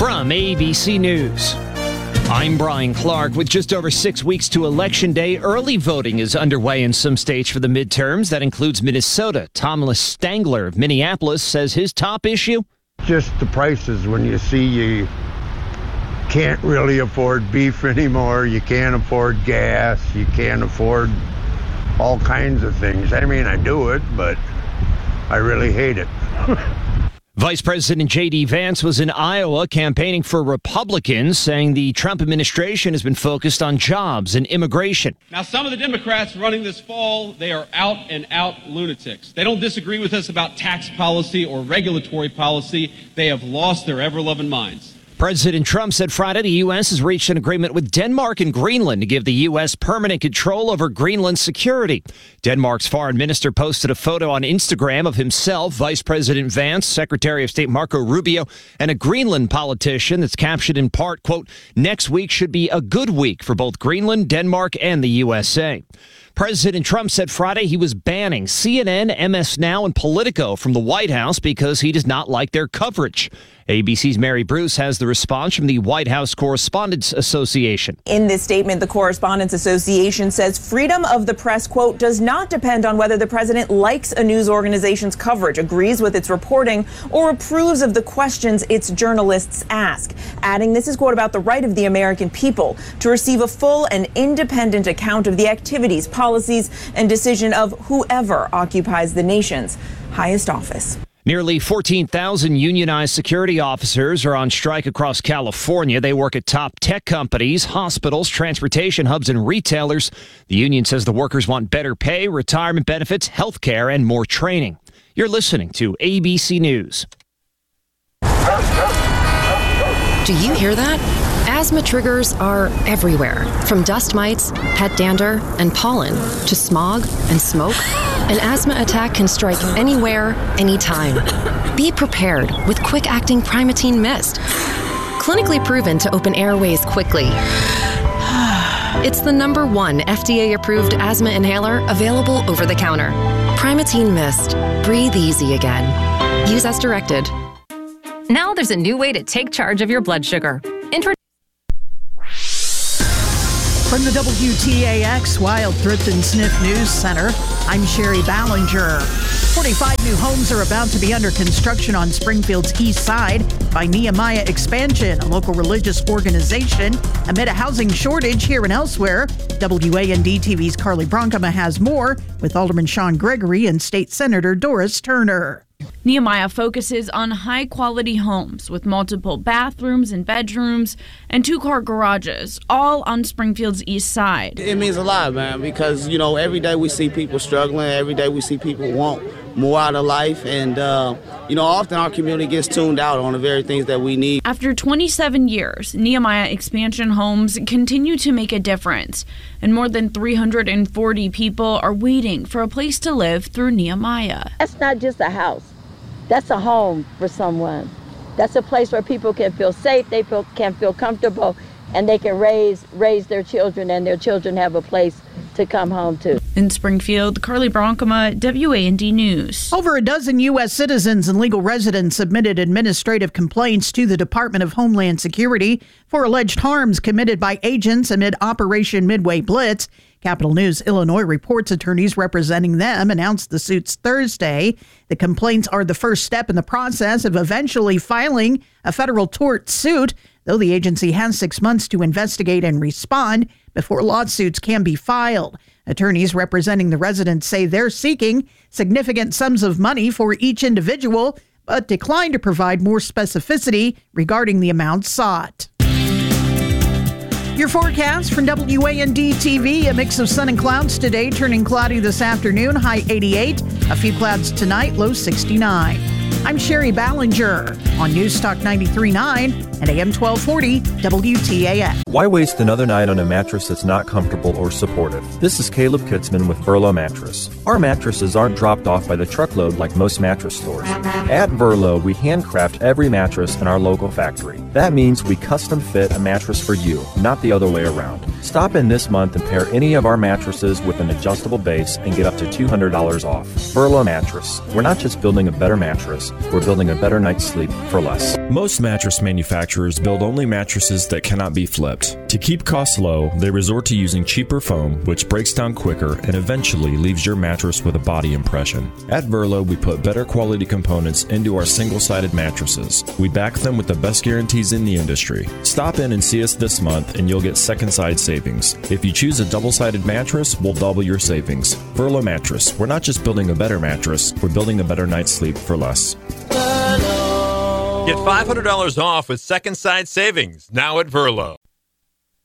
From ABC News, I'm Brian Clark. With just over 6 weeks to Election Day, early voting is underway in some states for the midterms. That includes Minnesota. Thomas Stangler of Minneapolis says his top issue? Just the prices. When you see you can't really afford beef anymore, you can't afford gas, you can't afford all kinds of things. I mean, I do it, but I really hate it. Vice President J.D. Vance was in Iowa campaigning for Republicans, saying the Trump administration has been focused on jobs and immigration. Now, some of the Democrats running this fall, they are out and out lunatics. They don't disagree with us about tax policy or regulatory policy. They have lost their ever-loving minds. President Trump said Friday the U.S. has reached an agreement with Denmark and Greenland to give the U.S. permanent control over Greenland's security. Denmark's foreign minister posted a photo on Instagram of himself, Vice President Vance, Secretary of State Marco Rubio, and a Greenland politician that's captioned in part, quote, "Next week should be a good week for both Greenland, Denmark, and the USA." President Trump said Friday he was banning CNN, MS Now, and Politico from the White House because he does not like their coverage. ABC's Mary Bruce has the response from the White House Correspondents Association. In this statement, the Correspondents Association says freedom of the press, quote, does not depend on whether the president likes a news organization's coverage, agrees with its reporting, or approves of the questions its journalists ask. Adding, this is, quote, about the right of the American people to receive a full and independent account of the activities, policies, and decision of whoever occupies the nation's highest office. Nearly 14,000 unionized security officers are on strike across California. They work at top tech companies, hospitals, transportation hubs, and retailers. The union says the workers want better pay, retirement benefits, health care, and more training. You're listening to ABC News. Do you hear that? Asthma triggers are everywhere, from dust mites, pet dander, and pollen, to smog and smoke. An asthma attack can strike anywhere, anytime. Be prepared with quick-acting Primatene Mist. Clinically proven to open airways quickly. It's the #1 FDA-approved asthma inhaler available over the counter. Primatene Mist. Breathe easy again. Use as directed. Now there's a new way to take charge of your blood sugar. From the WTAX Wild Thrift and Sniff News Center, I'm Sherry Ballinger. 45 new homes are about to be under construction on Springfield's east side by Nehemiah Expansion, a local religious organization, amid a housing shortage here and elsewhere. WAND TV's Carly Bronkema has more with Alderman Sean Gregory and State Senator Doris Turner. Nehemiah focuses on high-quality homes with multiple bathrooms and bedrooms and 2-car garages, all on Springfield's east side. It means a lot, man, because, every day we see people struggling. Every day we see people want more out of life. And, often our community gets tuned out on the very things that we need. After 27 years, Nehemiah Expansion Homes continue to make a difference. And more than 340 people are waiting for a place to live through Nehemiah. That's not just a house. That's a home for someone. That's a place where people can feel safe, can feel comfortable, and they can raise their children, and their children have a place to come home to. In Springfield, Carly Bronkema, WAND News. Over a dozen U.S. citizens and legal residents submitted administrative complaints to the Department of Homeland Security for alleged harms committed by agents amid Operation Midway Blitz. Capital News Illinois reports attorneys representing them announced the suits Thursday. The complaints are the first step in the process of eventually filing a federal tort suit, though the agency has 6 months to investigate and respond before lawsuits can be filed. Attorneys representing the residents say they're seeking significant sums of money for each individual, but decline to provide more specificity regarding the amounts sought. Your forecast from WAND TV, a mix of sun and clouds today, turning cloudy this afternoon, high 88. A few clouds tonight, low 69. I'm Sherry Ballinger on News Talk 93.9 and AM 1240 WTAX. Why waste another night on a mattress that's not comfortable or supportive? This is Caleb Kitzman with Verlo Mattress. Our mattresses aren't dropped off by the truckload like most mattress stores. At Verlo, we handcraft every mattress in our local factory. That means we custom fit a mattress for you, not the other way around. Stop in this month and pair any of our mattresses with an adjustable base and get up to $200 off. Verlo Mattress. We're not just building a better mattress, we're building a better night's sleep for less. Most mattress manufacturers build only mattresses that cannot be flipped. To keep costs low, they resort to using cheaper foam, which breaks down quicker and eventually leaves your mattress with a body impression. At Verlo, we put better quality components into our single-sided mattresses. We back them with the best guarantees in the industry. Stop in and see us this month and you'll get second side savings. If you choose a double-sided mattress, we'll double your savings. Verlo Mattress. We're not just building a better mattress, we're building a better night's sleep for less. Get $500 off with second side savings now at Verlo.